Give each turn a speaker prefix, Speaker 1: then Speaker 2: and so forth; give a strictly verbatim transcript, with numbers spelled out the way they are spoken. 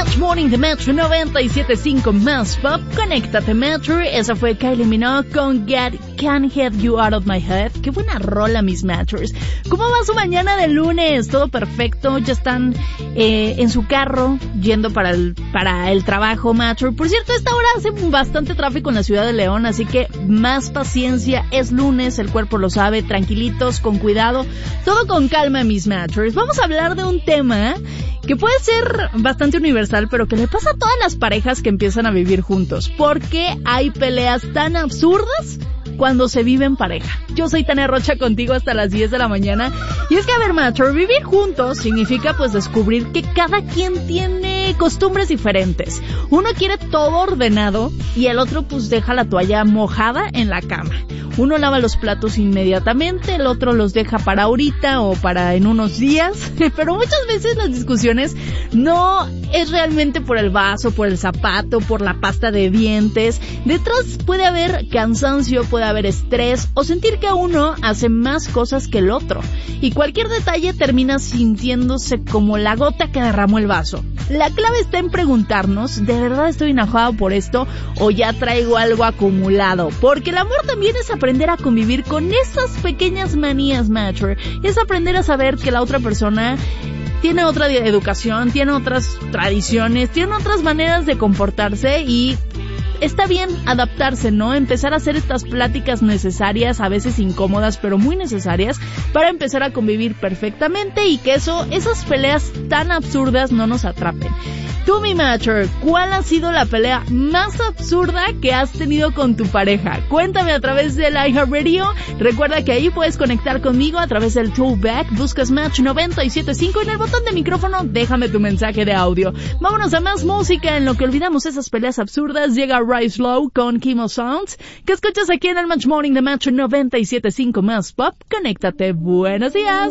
Speaker 1: Match Morning de Metro noventa y siete punto cinco más Pop. Conéctate Metro. Esa fue Kylie Minogue con Get Can't Get You Out of My Head. Qué buena rola, mis Matchers. ¿Cómo va su mañana de lunes? ¿Todo perfecto? ¿Ya están eh, en su carro yendo para el, para el trabajo, Matcher? Por cierto, a esta hora hace bastante tráfico en la ciudad de León, así que más paciencia. Es lunes, el cuerpo lo sabe. Tranquilitos, con cuidado. Todo con calma, mis Matchers. Vamos a hablar de un tema que puede ser bastante universal, pero que le pasa a todas las parejas que empiezan a vivir juntos. ¿Por qué hay peleas tan absurdas cuando se vive en pareja? Yo soy Tania Rocha, contigo hasta las diez de la mañana. Y es que, a ver, macho, vivir juntos significa pues descubrir que cada quien tiene costumbres diferentes. Uno quiere todo ordenado y el otro pues deja la toalla mojada en la cama. Uno lava los platos inmediatamente, el otro los deja para ahorita o para en unos días. Pero muchas veces las discusiones no es realmente por el vaso, por el zapato, por la pasta de dientes. Detrás puede haber cansancio, puede haber estrés o sentir que uno hace más cosas que el otro. Y cualquier detalle termina sintiéndose como la gota que derramó el vaso. La clave está en preguntarnos, ¿de verdad estoy enojado por esto o ya traigo algo acumulado? Porque el amor también es aprender a convivir con esas pequeñas manías, mature. Es aprender a saber que la otra persona tiene otra educación, tiene otras tradiciones, tiene otras maneras de comportarse y está bien adaptarse, ¿no? Empezar a hacer estas pláticas necesarias, a veces incómodas, pero muy necesarias, para empezar a convivir perfectamente y que eso, esas peleas tan absurdas no nos atrapen. Tú, mi matcher, ¿cuál ha sido la pelea más absurda que has tenido con tu pareja? Cuéntame a través del iHeartRadio. Recuerda que ahí puedes conectar conmigo a través del Throwback. Buscas Match noventa y siete punto cinco y en el botón de micrófono déjame tu mensaje de audio. Vámonos a más música. En lo que olvidamos esas peleas absurdas, llega Rise Low con Chemo Sounds, que escuchas aquí en el Match Morning de Match noventa y siete punto cinco más Pop. Conéctate. Buenos días.